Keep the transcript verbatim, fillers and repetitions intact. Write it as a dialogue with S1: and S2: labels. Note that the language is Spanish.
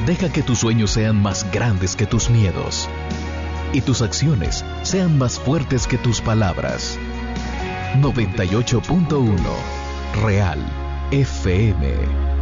S1: Deja que tus sueños sean más grandes que tus miedos y tus acciones sean más fuertes que tus palabras. noventa y ocho punto uno Real F M.